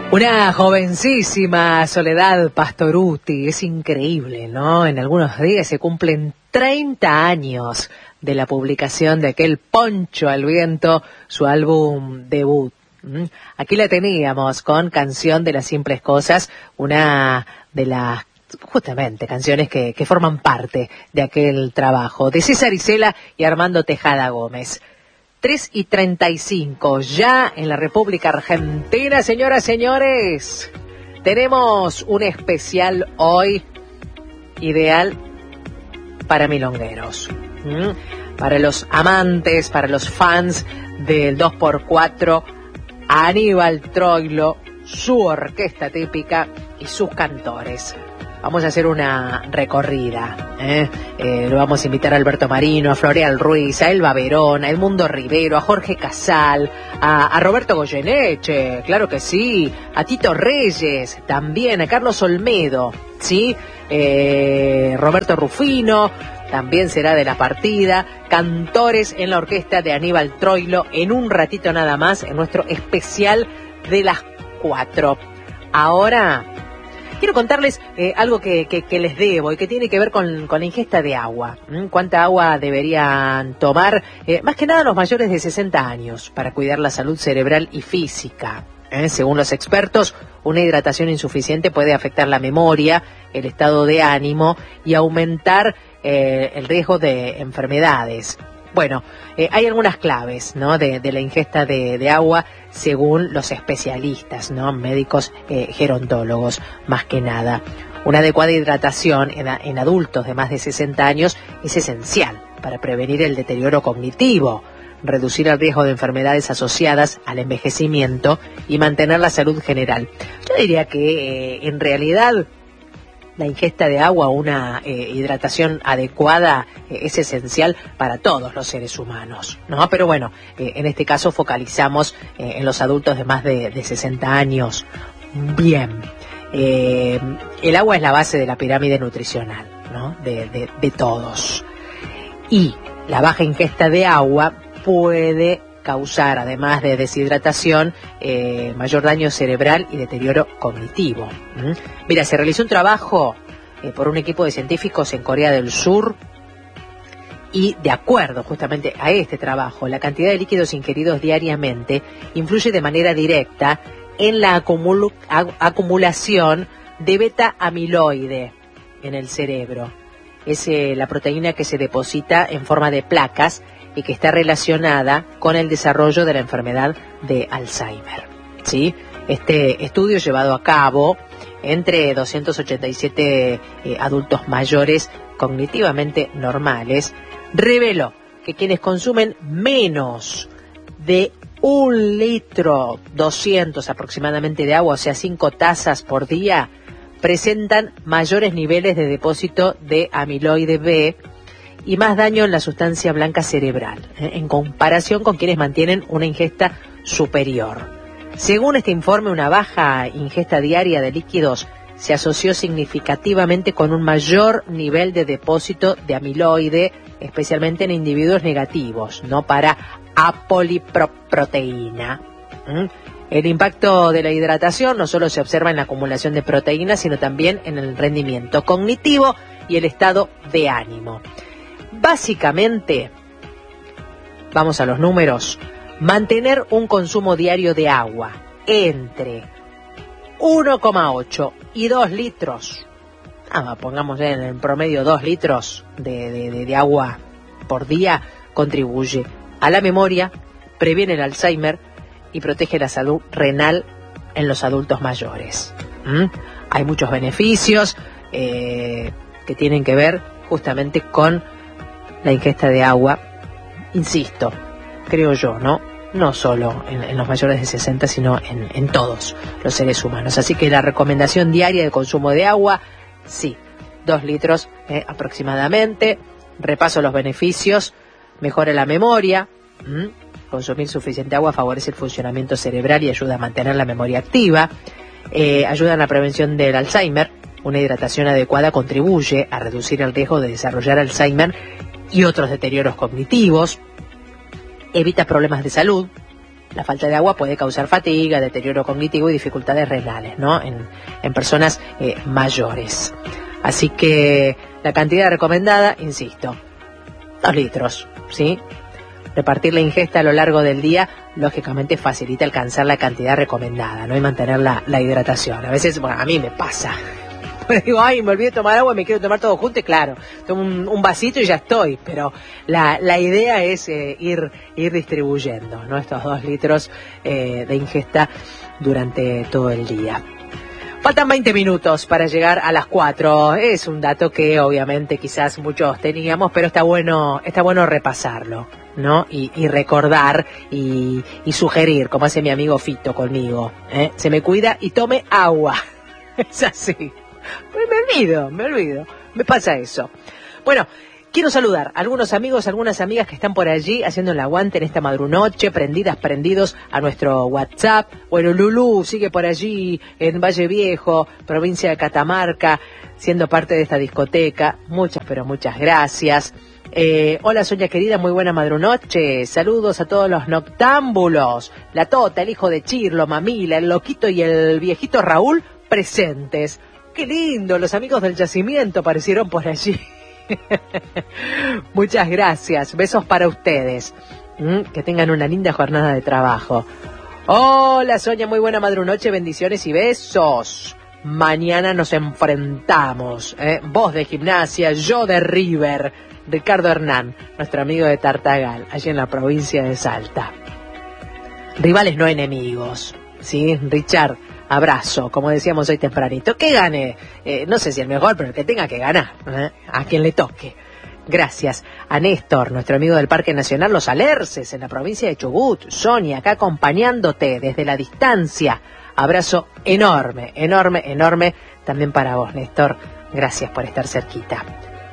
Una jovencísima Soledad Pastorutti, es increíble, ¿no? En algunos días se cumplen 30 años de la publicación de aquel Poncho al Viento, su álbum debut. Aquí la teníamos con Canción de las Simples Cosas, una de las justamente canciones que forman parte de aquel trabajo, de César Isela y Armando Tejada Gómez. 3:35, ya en la República Argentina, señoras, señores. Tenemos un especial hoy ideal para milongueros, para los amantes, para los fans del 2x4, Aníbal Troilo, su orquesta típica y sus cantores. Vamos a hacer una recorrida, lo vamos a invitar a Alberto Marino, a Floreal Ruiz, a Elba Verón, a Edmundo Rivero, a Jorge Casal, a Roberto Goyeneche, claro que sí, a Tito Reyes, también a Carlos Olmedo, ¿sí? Roberto Rufino, también será de la partida, cantores en la orquesta de Aníbal Troilo, en un ratito nada más, en nuestro especial de las 4. Ahora quiero contarles algo que les debo y que tiene que ver con la ingesta de agua. ¿Cuánta agua deberían tomar? Más que nada los mayores de 60 años para cuidar la salud cerebral y física. Según los expertos, una hidratación insuficiente puede afectar la memoria, el estado de ánimo y aumentar el riesgo de enfermedades. Bueno, hay algunas claves, ¿no? de la ingesta de agua según los especialistas, ¿no? Médicos, gerontólogos, más que nada. Una adecuada hidratación en adultos de más de 60 años es esencial para prevenir el deterioro cognitivo, reducir el riesgo de enfermedades asociadas al envejecimiento y mantener la salud general. Yo diría que en realidad la ingesta de agua, una hidratación adecuada, es esencial para todos los seres humanos, ¿no? Pero bueno, en este caso focalizamos en los adultos de más de 60 años. Bien, el agua es la base de la pirámide nutricional, ¿no? de todos. Y la baja ingesta de agua puede causar, además de deshidratación, mayor daño cerebral y deterioro cognitivo. Mira, se realizó un trabajo por un equipo de científicos en Corea del Sur y, de acuerdo justamente a este trabajo, la cantidad de líquidos ingeridos diariamente influye de manera directa en la acumulación de beta-amiloide en el cerebro. Es la proteína que se deposita en forma de placas y que está relacionada con el desarrollo de la enfermedad de Alzheimer, ¿sí? Este estudio, llevado a cabo entre 287 adultos mayores cognitivamente normales, reveló que quienes consumen menos de 1 litro 200 aproximadamente de agua, o sea 5 tazas por día, presentan mayores niveles de depósito de amiloide B y más daño en la sustancia blanca cerebral, en comparación con quienes mantienen una ingesta superior. Según este informe, una baja ingesta diaria de líquidos se asoció significativamente con un mayor nivel de depósito de amiloide, especialmente en individuos negativos, no para apoliproteína. El impacto de la hidratación no solo se observa en la acumulación de proteínas, sino también en el rendimiento cognitivo y el estado de ánimo. Básicamente, vamos a los números, mantener un consumo diario de agua entre 1,8 y 2 litros, pongamos en el promedio 2 litros de agua por día, contribuye a la memoria, previene el Alzheimer y protege la salud renal en los adultos mayores. Hay muchos beneficios que tienen que ver justamente con la ingesta de agua, insisto, creo yo, no solo en los mayores de 60, sino en todos los seres humanos. Así que la recomendación diaria de consumo de agua, sí, 2 litros aproximadamente. Repaso los beneficios: mejora la memoria, consumir suficiente agua favorece el funcionamiento cerebral y ayuda a mantener la memoria activa, ayuda en la prevención del Alzheimer. Una hidratación adecuada contribuye a reducir el riesgo de desarrollar Alzheimer y otros deterioros cognitivos, evita problemas de salud, La falta de agua puede causar fatiga, deterioro cognitivo y dificultades renales, ¿no? En personas mayores. Así que la cantidad recomendada, insisto, 2 litros, ¿sí? Repartir la ingesta a lo largo del día, lógicamente facilita alcanzar la cantidad recomendada, ¿no? Y mantener la hidratación. A veces, bueno, a mí me pasa. Digo, ay, me olvidé de tomar agua, me quiero tomar todo junto y claro, tomo un vasito y ya estoy. Pero la idea es ir distribuyendo, ¿no? Estos 2 litros de ingesta durante todo el día. Faltan 20 minutos para llegar a las 4. Es un dato que obviamente quizás muchos teníamos, pero está bueno repasarlo, ¿no? Y recordar y sugerir, como hace mi amigo Fito conmigo, se me cuida y tome agua. Es así. Pues me olvido. Me pasa eso. Bueno, quiero saludar a algunos amigos, algunas amigas que están por allí haciendo el aguante en esta madrunoche, prendidos a nuestro WhatsApp. Bueno, Lulú sigue por allí en Valle Viejo, provincia de Catamarca, siendo parte de esta discoteca. Muchas, pero muchas gracias. Hola Sonia querida, muy buena madrunoche. Saludos a todos los noctámbulos. La Tota, el hijo de Chirlo, Mamila, el loquito y el viejito Raúl presentes. Qué lindo, los amigos del yacimiento aparecieron por allí. Muchas gracias, besos para ustedes. Que tengan una linda jornada de trabajo. Hola Sonia, muy buena madrunoche, bendiciones y besos. Mañana nos enfrentamos, vos de Gimnasia, yo de River. Ricardo Hernán, nuestro amigo de Tartagal, allí en la provincia de Salta. Rivales no enemigos, ¿sí? Richard, abrazo, como decíamos hoy tempranito. Que gane, no sé si el mejor, pero el que tenga que ganar, a quien le toque. Gracias a Néstor, nuestro amigo del Parque Nacional Los Alerces, en la provincia de Chubut. Sonia, acá acompañándote desde la distancia. Abrazo enorme, enorme, enorme también para vos, Néstor. Gracias por estar cerquita.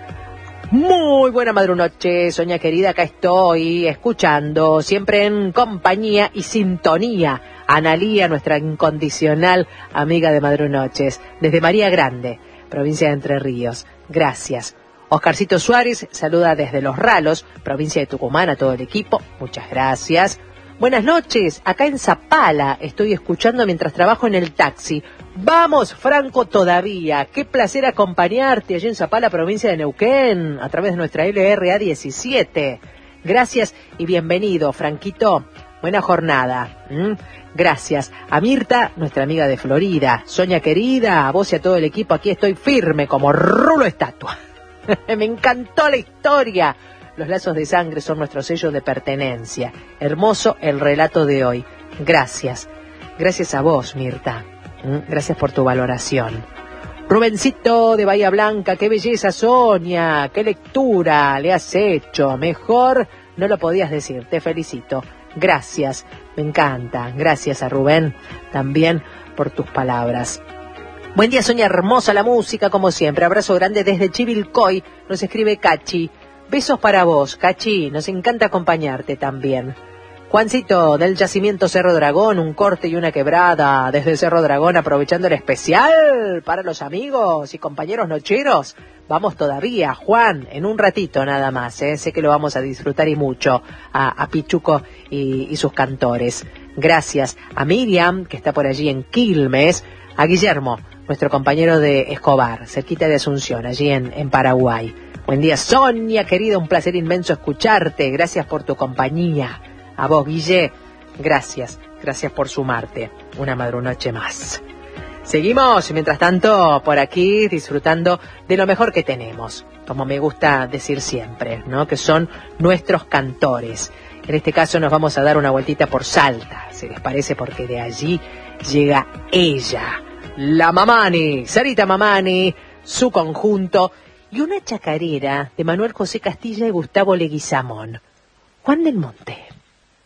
Muy buena madrunoche, Sonia querida, acá estoy escuchando, siempre en compañía y sintonía. Analía, nuestra incondicional amiga de madrunoches, desde María Grande, provincia de Entre Ríos. Gracias. Oscarcito Suárez saluda desde Los Ralos, provincia de Tucumán, a todo el equipo. Muchas gracias. Buenas noches, acá en Zapala estoy escuchando mientras trabajo en el taxi. Vamos, Franco, todavía. Qué placer acompañarte allí en Zapala, provincia de Neuquén, a través de nuestra LRA 17. Gracias y bienvenido, Franquito. Buena jornada. Gracias. A Mirta, nuestra amiga de Florida. Sonia querida, a vos y a todo el equipo, aquí estoy firme como rulo estatua. Me encantó la historia. Los lazos de sangre son nuestro sello de pertenencia. Hermoso el relato de hoy. Gracias. Gracias a vos, Mirta. Gracias por tu valoración. Rubencito de Bahía Blanca, qué belleza, Sonia. Qué lectura le has hecho. Mejor no lo podías decir. Te felicito. Gracias. Me encanta. Gracias a Rubén también por tus palabras. Buen día, Sonia, hermosa la música, como siempre. Abrazo grande desde Chivilcoy. Nos escribe Cachi. Besos para vos, Cachi, nos encanta acompañarte también. Juancito, del yacimiento Cerro Dragón, un corte y una quebrada desde Cerro Dragón, aprovechando el especial para los amigos y compañeros nocheros. Vamos todavía, Juan, en un ratito nada más, sé que lo vamos a disfrutar y mucho, a Pichuco y sus cantores. Gracias a Miriam, que está por allí en Quilmes, a Guillermo, nuestro compañero de Escobar, cerquita de Asunción, allí en Paraguay. Buen día, Sonia, querida, un placer inmenso escucharte. Gracias por tu compañía. A vos, Guille, gracias por sumarte. Una madrunoche más. Seguimos, mientras tanto, por aquí, disfrutando de lo mejor que tenemos. Como me gusta decir siempre, ¿no? Que son nuestros cantores. En este caso nos vamos a dar una vueltita por Salta, si les parece, porque de allí llega ella, la Mamani, Sarita Mamani, su conjunto, y una chacarera de Manuel José Castilla y Gustavo Leguizamón. Juan del Monte.